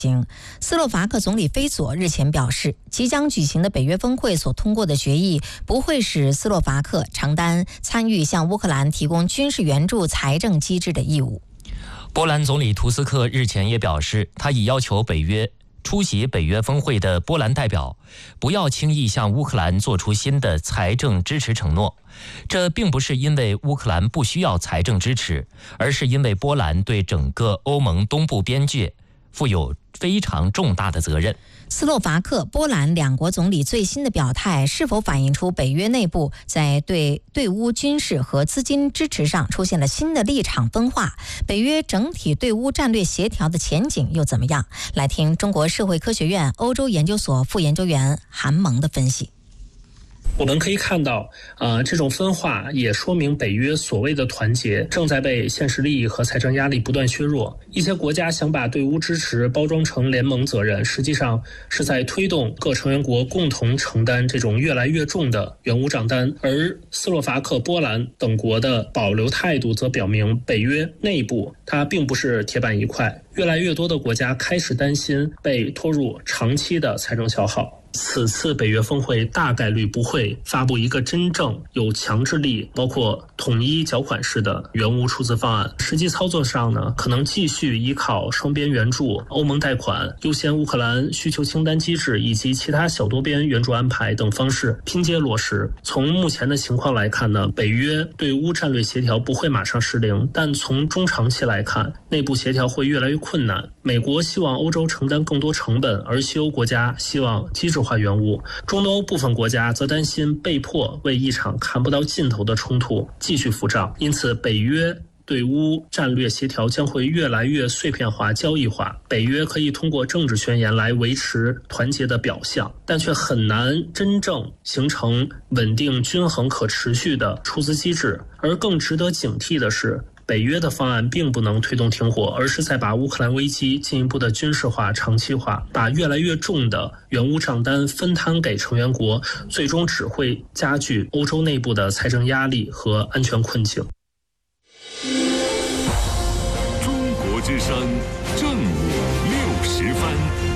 斯洛伐克总理菲佐日前表示，即将举行的北约峰会所通过的决议不会使斯洛伐克承担参与向乌克兰提供军事援助财政机制的义务。 波兰总理图斯克日前也表示，他已要求出席北约峰会的波兰代表不要轻易向乌克兰做出新的财政支持承诺。这并不是因为乌克兰不需要财政支持，而是因为波兰对整个欧盟东部边界负有非常重大的责任。 斯洛伐克、波兰两国总理最新的表态，是否反映出北约内部在对乌军事和资金支持上出现了新的立场分化？北约整体对乌战略协调的前景又怎么样？来听中国社会科学院欧洲研究所副研究员韩萌的分析。 我们可以看到，这种分化也说明北约所谓的团结正在被现实利益和财政压力不断削弱。一些国家想把对乌支持包装成联盟责任，实际上是在推动各成员国共同承担这种越来越重的援乌账单。而斯洛伐克、波兰等国的保留态度则表明，北约内部它并不是铁板一块，越来越多的国家开始担心被拖入长期的财政消耗。此次北约峰会大概率不会发布一个真正有强制力，包括统一缴款式的援乌出资方案。实际操作上呢，可能继续依靠双边援助、欧盟贷款、优先乌克兰需求清单机制以及其他小多边援助安排等方式拼接落实。从目前的情况来看呢，北约对乌战略协调不会马上失灵，但从中长期来看，内部协调会越来越困难。美国希望欧洲承担更多成本，而西欧国家希望机制化援乌，中东欧部分国家则担心被迫为一场看不到尽头的冲突继续付账。因此，北约对乌战略协调将会越来越碎片化、交易化。北约可以通过政治宣言来维持团结的表象，但却很难真正形成稳定、均衡、可持续的出资机制。而更值得警惕的是，北约的方案并不能推动停火，而是在把乌克兰危机进一步的军事化、长期化，把越来越重的援乌账单分摊给成员国，最终只会加剧欧洲内部的财政压力和安全困境。 中国之声正午60分。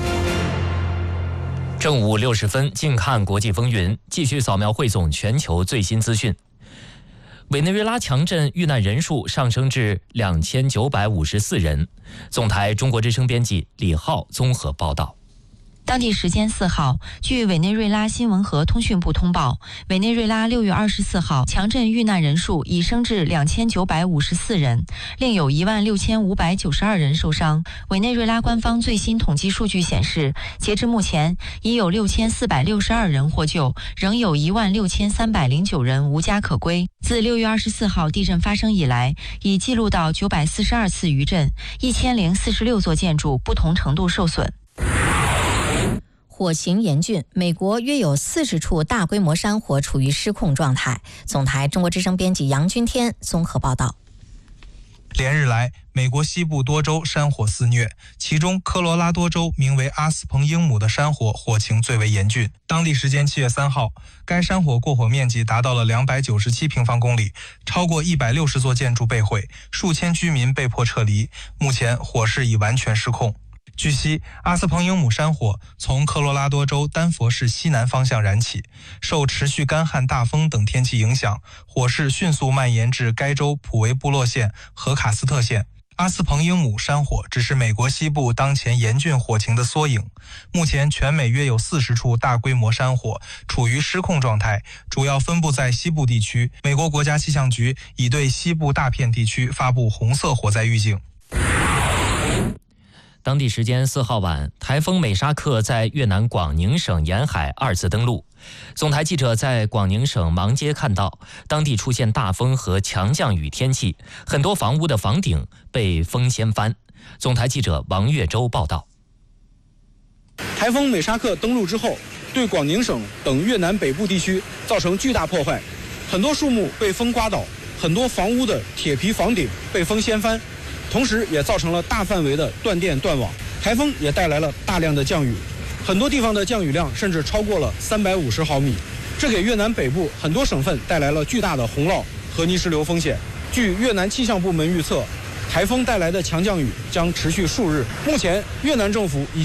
正午60分，近看国际风云，继续扫描汇总全球最新资讯。委内瑞拉强震遇难人数上升至2954人。总台中国之声编辑李浩综合报道。 当地时间4号，据委内瑞拉新闻和通讯部通报，委内瑞拉6月24号强震遇难人数已升至2954人，另有16592人受伤。委内瑞拉官方最新统计数据显示，截至目前，已有6462人获救，仍有16309人无家可归。自6月24号地震发生以来，已记录到942次余震，1046座建筑不同程度受损。 火情严峻，美国约有40处大规模山火处于失控状态。总台中国之声编辑杨君天综合报道。 连日来，美国西部多州山火肆虐，其中科罗拉多州名为阿斯彭英姆的山火火情最为严峻。当地时间7月3号，该山火过火面积达到了297平方公里，超过160座建筑被毁，数千居民被迫撤离。目前火势已完全失控。据悉，阿斯彭英姆山火从科罗拉多州丹佛市西南方向燃起，受持续干旱、大风等天气影响，火势迅速蔓延至该州普维布洛县和卡斯特县。阿斯彭英姆山火只是美国西部当前严峻火情的缩影。目前全美约有40处大规模山火处于失控状态，主要分布在西部地区。美国国家气象局已对西部大片地区发布红色火灾预警。 当地时间4号晚，台风美沙克在越南广宁省沿海2次登陆。总台记者在广宁省芒街看到，当地出现大风和强降雨天气，很多房屋的房顶被风掀翻。总台记者王月洲报道。 台风美沙克登陆之后，对广宁省等越南北部地区造成巨大破坏，很多树木被风刮倒，很多房屋的铁皮房顶被风掀翻，同时也造成了大范围的断电断网。台风也带来了大量的降雨，很多地方的降雨量甚至超过了350毫米，这给越南北部很多省份带来了巨大的洪涝和泥石流风险。据越南气象部门预测，台台风带来的强降雨将持续数日。目前，越南政府已